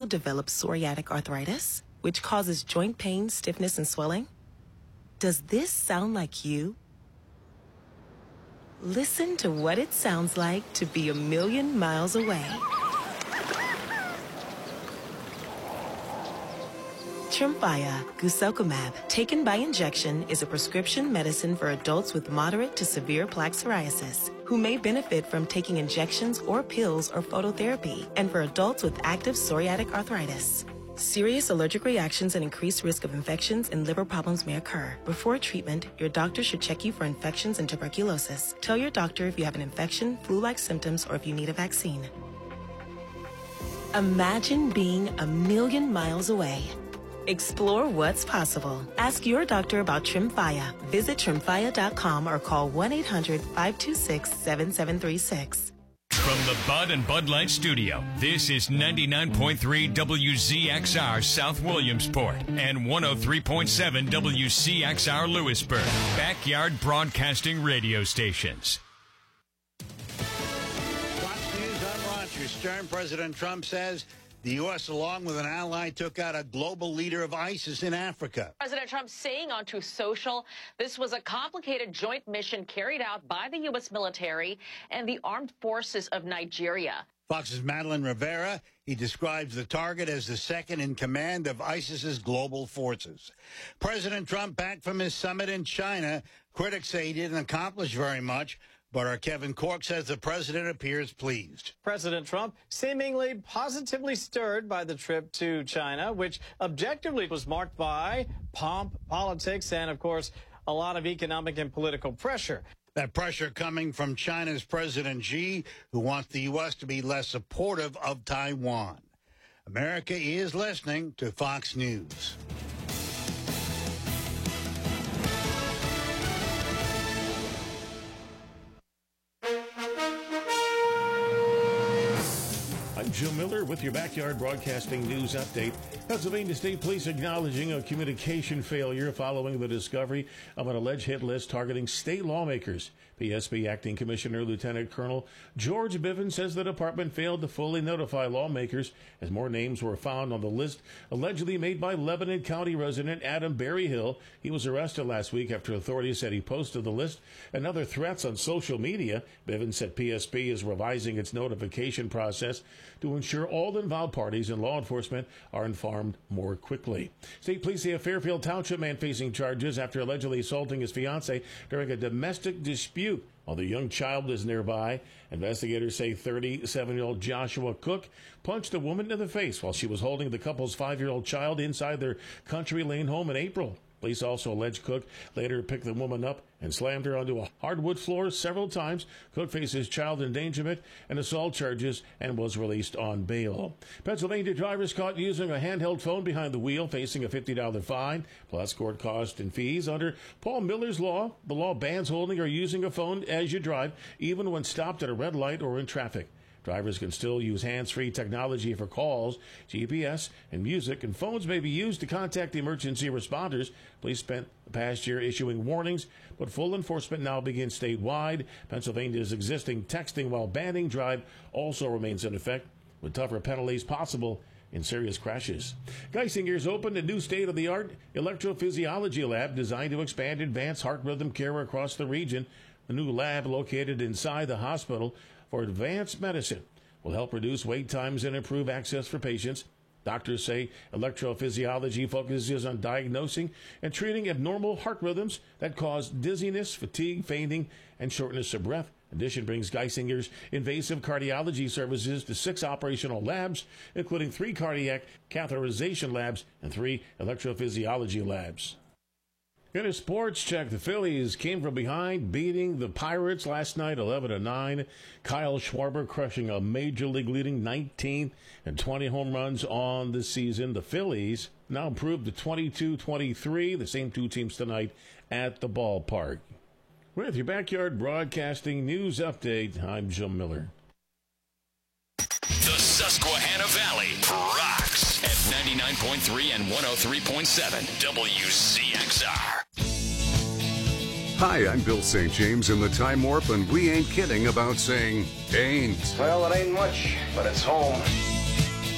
developed psoriatic arthritis, which causes joint pain, stiffness, and swelling? Does this sound like you? Listen to what it sounds like to be a million miles away. Tremfya guselkumab, taken by injection, is a prescription medicine for adults with moderate to severe plaque psoriasis who may benefit from taking injections or pills or phototherapy, and for adults with active psoriatic arthritis. Serious allergic reactions and increased risk of infections and liver problems may occur. Before treatment, your doctor should check you for infections and tuberculosis. Tell your doctor if you have an infection, flu-like symptoms, or if you need a vaccine. Imagine being a million miles away. Explore what's possible. Ask your doctor about Tremfya. Visit Tremfya.com or call 1-800-526-7736. From the Bud and Bud Light Studio, this is 99.3 WZXR South Williamsport and 103.7 WCXR Lewisburg, backyard broadcasting radio stations. Fox News on Roger Stern. President Trump says the U.S., along with an ally, took out a global leader of ISIS in Africa. President Trump saying on Truth Social, this was a complicated joint mission carried out by the U.S. military and the armed forces of Nigeria. Fox's Madeline Rivera, he describes the target as the second in command of ISIS's global forces. President Trump back from his summit in China. Critics say he didn't accomplish very much, but our Kevin Cork says the president appears pleased. President Trump seemingly positively stirred by the trip to China, which objectively was marked by pomp, politics, and, of course, a lot of economic and political pressure. That pressure coming from China's President Xi, who wants the U.S. to be less supportive of Taiwan. America is listening to Fox News. I'm Jim Miller with your Backyard Broadcasting News Update. Pennsylvania State Police acknowledging a communication failure following the discovery of an alleged hit list targeting state lawmakers. PSP Acting Commissioner Lieutenant Colonel George Bivens says the department failed to fully notify lawmakers as more names were found on the list allegedly made by Lebanon County resident Adam Berryhill. He was arrested last week after authorities said he posted the list and other threats on social media. Bivens said PSP is revising its notification process to ensure all involved parties and law enforcement are informed more quickly. State police say a Fairfield Township man facing charges after allegedly assaulting his fiancée during a domestic dispute while the young child is nearby. Investigators say 37-year-old Joshua Cook punched a woman in the face while she was holding the couple's 5-year-old child inside their Country Lane home in April. Police also allege Cook later picked the woman up and slammed her onto a hardwood floor several times. Cook faces child endangerment and assault charges and was released on bail. Pennsylvania drivers caught using a handheld phone behind the wheel facing a $50 fine, plus court costs and fees. Under Paul Miller's law, the law bans holding or using a phone as you drive, even when stopped at a red light or in traffic. Drivers can still use hands-free technology for calls, GPS, and music, and phones may be used to contact emergency responders. Police spent the past year issuing warnings, but full enforcement now begins statewide. Pennsylvania's existing texting while banning drive also remains in effect, with tougher penalties possible in serious crashes. Geisinger's opened a new state-of-the-art electrophysiology lab designed to expand advanced heart rhythm care across the region. The new lab, located inside the hospital for advanced medicine, will help reduce wait times and improve access for patients. Doctors say electrophysiology focuses on diagnosing and treating abnormal heart rhythms that cause dizziness, fatigue, fainting, and shortness of breath. Addition brings Geisinger's invasive cardiology services to 6 operational labs, including 3 cardiac catheterization labs and 3 electrophysiology labs. In a sports check, the Phillies came from behind, beating the Pirates last night 11-9. Kyle Schwarber crushing a major league leading 19 and 20 home runs on the season. The Phillies now improved to 22-23, the same 2 teams tonight at the ballpark. With your Backyard Broadcasting News Update, I'm Jim Miller. The Susquehanna Valley rocks at 99.3 and 103.7 WCXR. Hi, I'm Bill St. James in the Time Warp, and we ain't kidding about saying ain't. Well, it ain't much, but it's home.